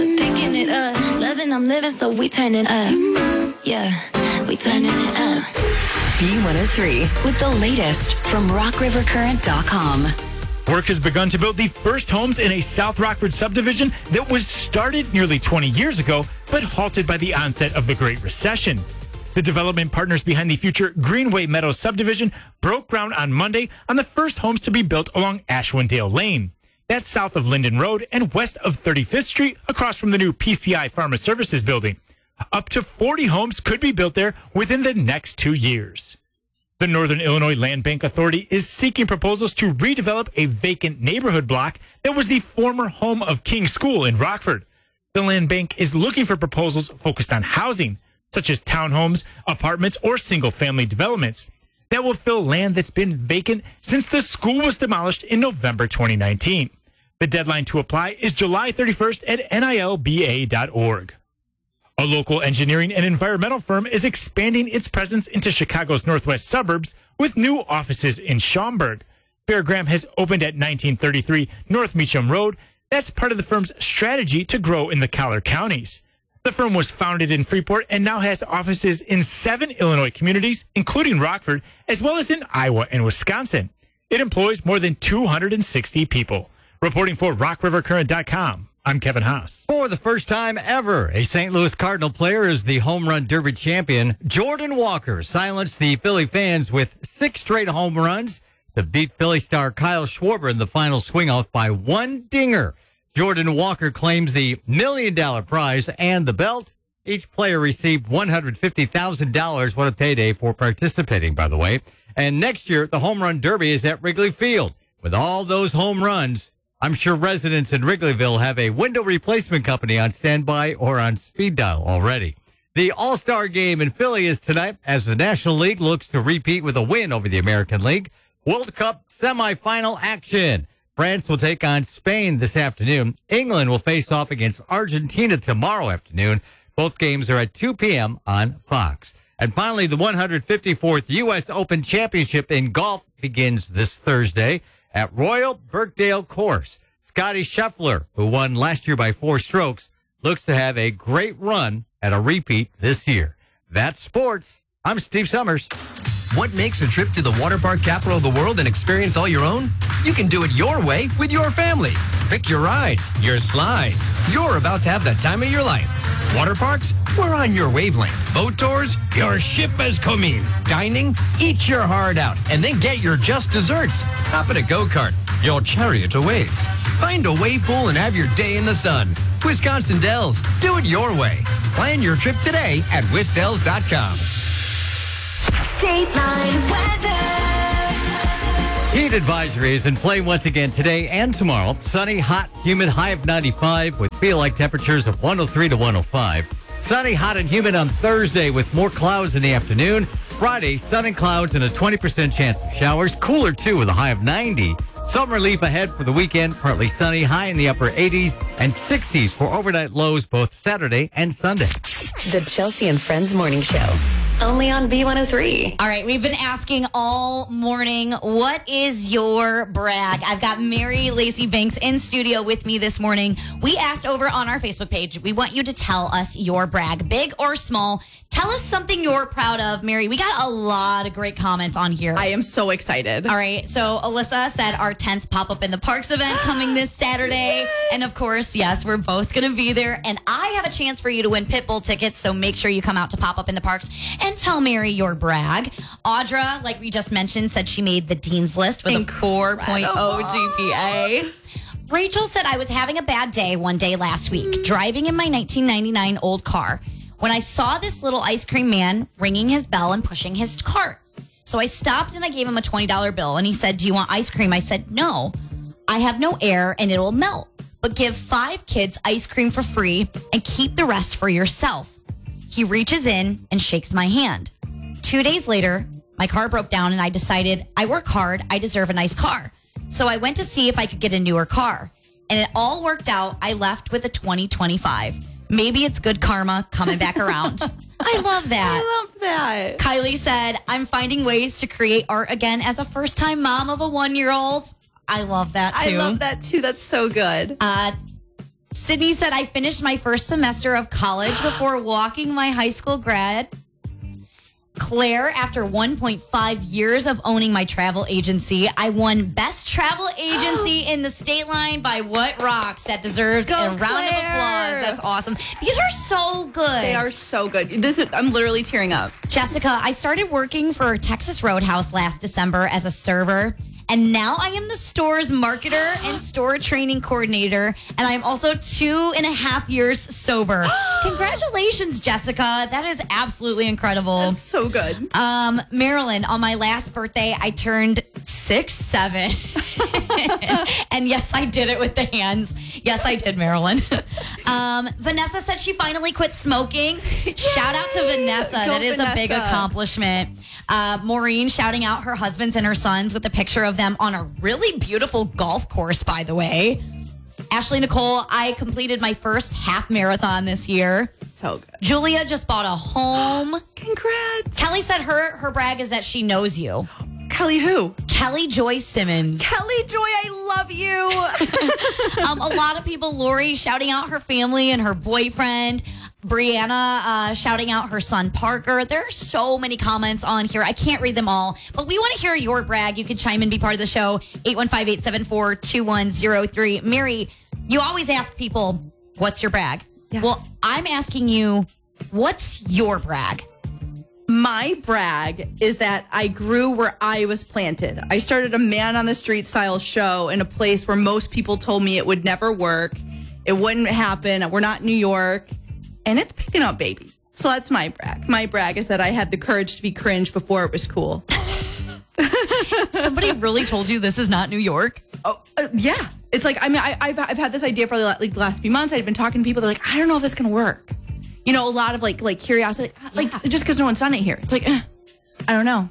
picking it up. Loving, I'm living, so we turn it up. Yeah, we turning it up. B103 with the latest from RockRiverCurrent.com. Work has begun to build the first homes in a South Rockford subdivision that was started nearly 20 years ago, but halted by the onset of the Great Recession. The development partners behind the future Greenway Meadows subdivision broke ground on Monday on the first homes to be built along Ashwindale Lane. That's south of Linden Road and west of 35th Street, across from the new PCI Pharma Services building. Up to 40 homes could be built there within the next 2 years. The Northern Illinois Land Bank Authority is seeking proposals to redevelop a vacant neighborhood block that was the former home of King School in Rockford. The Land Bank is looking for proposals focused on housing, such as townhomes, apartments, or single-family developments that will fill land that's been vacant since the school was demolished in November 2019. The deadline to apply is July 31st at nilba.org. A local engineering and environmental firm is expanding its presence into Chicago's northwest suburbs with new offices in Schaumburg. Fairgram has opened at 1933 North Meacham Road. That's part of the firm's strategy to grow in the Collar counties. The firm was founded in Freeport and now has offices in 7 Illinois communities, including Rockford, as well as in Iowa and Wisconsin. It employs more than 260 people. Reporting for RockRiverCurrent.com, I'm Kevin Haas. For the first time ever, a St. Louis Cardinal player is the home run derby champion. Jordan Walker silenced the Philly fans with 6 straight home runs to beat Philly star Kyle Schwarber in the final swing-off by 1 dinger. Jordan Walker claims the $1 million prize and the belt. Each player received $150,000. What a payday for participating, by the way. And next year, the home run derby is at Wrigley Field. With all those home runs, I'm sure residents in Wrigleyville have a window replacement company on standby or on speed dial already. The All-Star game in Philly is tonight as the National League looks to repeat with a win over the American League. World Cup semifinal action. France will take on Spain this afternoon. England will face off against Argentina tomorrow afternoon. Both games are at 2 p.m. on Fox. And finally, the 154th U.S. Open Championship in golf begins this Thursday at Royal Birkdale Course. Scotty Scheffler, who won last year by 4 strokes, looks to have a great run at a repeat this year. That's sports. I'm Steve Summers. What makes a trip to the water park capital of the world an experience all your own? You can do it your way with your family. Pick your rides, your slides. You're about to have the time of your life. Water parks? We're on your wavelength. Boat tours? Your ship has come in. Dining? Eat your heart out and then get your just desserts. Hop in a go-kart. Your chariot awaits. Find a wave pool and have your day in the sun. Wisconsin Dells. Do it your way. Plan your trip today at wisdells.com. State Line weather. Heat advisory is in play once again today and tomorrow. Sunny, hot, humid, high of 95 with feel-like temperatures of 103 to 105. Sunny, hot, and humid on Thursday with more clouds in the afternoon. Friday, sun and clouds and a 20% chance of showers. Cooler, too, with a high of 90. Some relief ahead for the weekend. Partly sunny, high in the upper 80s and 60s for overnight lows both Saturday and Sunday. The Chelsea and Friends Morning Show. Only on B103. All right, we've been asking all morning, what is your brag? I've got Mary Lacey Banks in studio with me this morning. We asked over on our Facebook page, we want you to tell us your brag, big or small. Tell us something you're proud of, Mary. We got a lot of great comments on here. I am so excited. All right, so Alyssa said our 10th Pop-Up in the Parks event coming this Saturday. Yes. And of course, yes, we're both going to be there. And I have a chance for you to win Pitbull tickets, so make sure you come out to Pop-Up in the Parks and tell Mary your brag. Audra, like we just mentioned, said she made the Dean's List with a 4.0 GPA. Rachel said, I was having a bad day one day last week, driving in my 1999 old car, when I saw this little ice cream man ringing his bell and pushing his cart. So I stopped and I gave him a $20 bill, and he said, do you want ice cream? I said, no, I have no air and it'll melt, but give 5 kids ice cream for free and keep the rest for yourself. He reaches in and shakes my hand. 2 days later, my car broke down and I decided I work hard, I deserve a nice car. So I went to see if I could get a newer car, and it all worked out. I left with a 2025. Maybe it's good karma coming back around. I love that. I love that. Kylie said, I'm finding ways to create art again as a first-time mom of a 1-year-old. I love that, too. I love that, too. That's so good. Sydney said, I finished my first semester of college before walking my high school grad. Claire, after 1.5 years of owning my travel agency, I won Best Travel Agency in the state line by What Rocks. That deserves a round of applause. That's awesome. These are so good. They are so good. I'm literally tearing up. Jessica, I started working for Texas Roadhouse last December as a server. And now I am the store's marketer and store training coordinator. And I'm also 2.5 years sober. Congratulations, Jessica. That is absolutely incredible. That's so good. Marilyn, on my last birthday, I turned 6'7". And yes, I did it with the hands. Yes, I did, Marilyn. Vanessa said she finally quit smoking. Shout out to Vanessa. Go that is a big Vanessa. accomplishment. Maureen shouting out her husbands and her sons with a picture of them on a really beautiful golf course, by the way. Ashley Nicole, I completed my first half marathon this year. So good. Julia just bought a home. Congrats. Kelly said her brag is that she knows you. Kelly who? Kelly Joy Simmons. Kelly Joy, I love you. A lot of people, Lori shouting out her family and her boyfriend. Brianna shouting out her son Parker. There are so many comments on here. I can't read them all, but we want to hear your brag. You can chime in, be part of the show. 815-874-2103. Mary, you always ask people, what's your brag? Yeah. Well, I'm asking you, what's your brag? My brag is that I grew where I was planted. I started a man on the street style show in a place where most people told me it would never work. It wouldn't happen. We're not New York. And it's picking up, baby. So that's my brag. My brag is that I had the courage to be cringe before it was cool. Somebody really told you this is not New York? Oh, yeah. It's like, I mean, I've had this idea for the last few months. I've been talking to people. They're like, I don't know if that's going to work. You know, a lot of like curiosity. Like, just because no one's done it here. It's like, I don't know.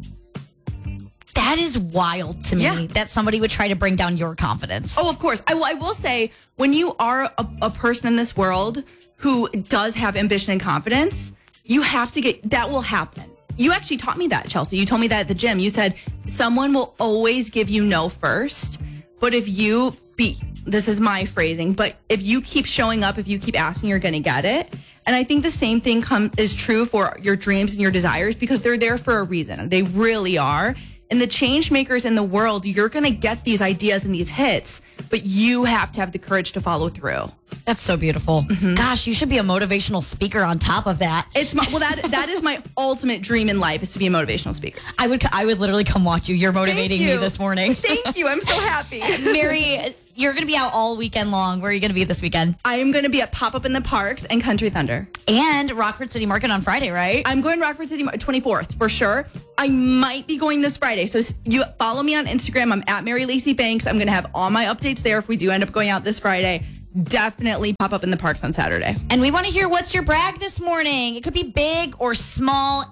That is wild to me that somebody would try to bring down your confidence. Oh, of course. I will say, when you are a person in this world who does have ambition and confidence, you have to that will happen. You actually taught me that, Chelsea. You told me that at the gym. You said, someone will always give you no first. But if you this is my phrasing, but if you keep showing up, if you keep asking, you're going to get it. And I think the same thing is true for your dreams and your desires, because they're there for a reason. They really are. And the change makers in the world, you're going to get these ideas and these hits, but you have to have the courage to follow through. That's so beautiful. Mm-hmm. Gosh, you should be a motivational speaker on top of that. That is my ultimate dream in life, is to be a motivational speaker. I would literally come watch you. You're motivating me this morning. Thank you. I'm so happy. Mary, you're going to be out all weekend long. Where are you going to be this weekend? I am going to be at Pop-Up in the Parks and Country Thunder. And Rockford City Market on Friday, right? I'm going to Rockford City 24th for sure. I might be going this Friday. So you follow me on Instagram. I'm at Mary Lacey Banks. I'm going to have all my updates there if we do end up going out this Friday. Definitely pop up in the parks on Saturday. And we want to hear what's your brag this morning. It could be big or small.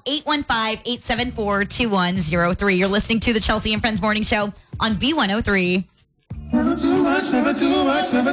815-874-2103. You're listening to the Chelsea and Friends Morning Show on B103.